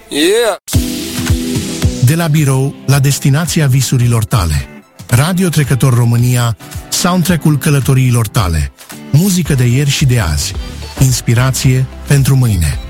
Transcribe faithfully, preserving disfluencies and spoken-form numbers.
Yeah! De la birou la destinația visurilor tale. Radio Trecător România, soundtrack-ul călătoriilor tale. Muzică de ieri și de azi. Inspirație pentru mâine.